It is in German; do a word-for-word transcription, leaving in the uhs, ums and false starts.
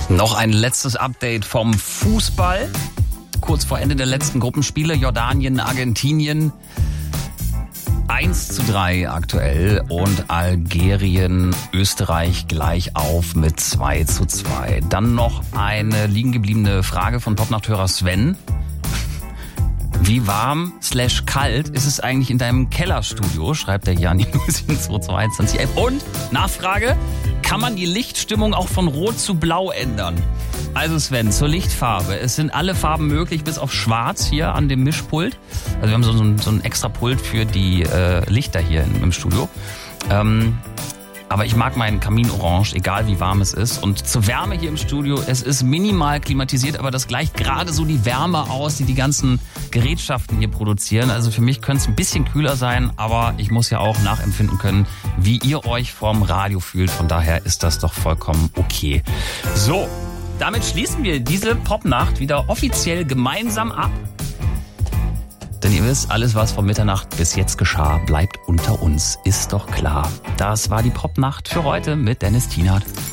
Noch ein letztes Update vom Fußball. Kurz vor Ende der letzten Gruppenspiele. Jordanien, Argentinien. eins zu drei aktuell und Algerien, Österreich gleich auf mit zwei zu zwei. Dann noch eine liegen gebliebene Frage von Popnachthörer Sven. Wie warm slash kalt ist es eigentlich in deinem Kellerstudio? Schreibt der Jan sieben zwei zwei eins elf. Und Nachfrage, kann man die Lichtstimmung auch von Rot zu Blau ändern? Also Sven, zur Lichtfarbe. Es sind alle Farben möglich, bis auf Schwarz hier an dem Mischpult. Also wir haben so, so, ein, so ein extra Pult für die äh, Lichter hier im, im Studio. Ähm, aber ich mag meinen Kamin orange, egal wie warm es ist. Und zur Wärme hier im Studio, es ist minimal klimatisiert, aber das gleicht gerade so die Wärme aus, die die ganzen Gerätschaften hier produzieren. Also für mich könnte es ein bisschen kühler sein, aber ich muss ja auch nachempfinden können, wie ihr euch vorm Radio fühlt. Von daher ist das doch vollkommen okay. So, damit schließen wir diese Popnacht wieder offiziell gemeinsam ab. Denn ihr wisst, alles, was von Mitternacht bis jetzt geschah, bleibt unter uns, ist doch klar. Das war die Popnacht für heute mit Dennis Tienert.